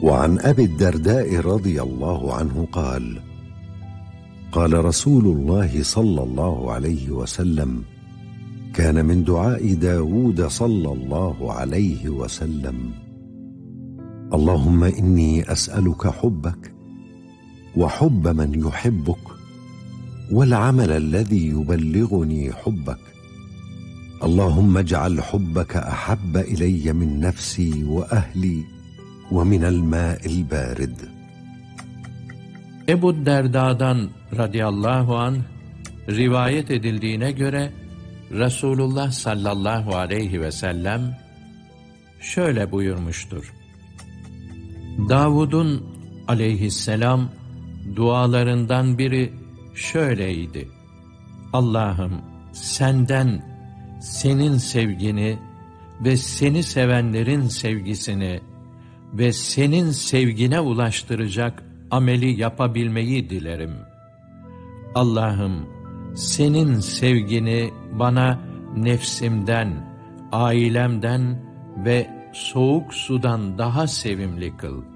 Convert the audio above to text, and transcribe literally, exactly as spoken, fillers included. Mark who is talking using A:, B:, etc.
A: وعن أبي الدرداء رضي الله عنه قال: قال رسول الله صلى الله عليه وسلم: كان من دعاء داود صلى الله عليه وسلم: اللهم إني أسألك حبك وحب من يحبك والعمل الذي يبلغني حبك، اللهم اجعل حبك أحب إلي من نفسي وأهلي ومن الماء البارد.
B: Ebu Derda'dan radıyallahu anh rivayet edildiğine göre Resulullah sallallahu aleyhi ve sellem şöyle buyurmuştur: Davud'un aleyhisselam dualarından biri şöyleydi: Allah'ım senden senin sevgini ve seni sevenlerin sevgisini ve senin sevgine ulaştıracak ameli yapabilmeyi dilerim. Allah'ım senin sevgini bana nefsimden, ailemden ve soğuk sudan daha sevimli kıl.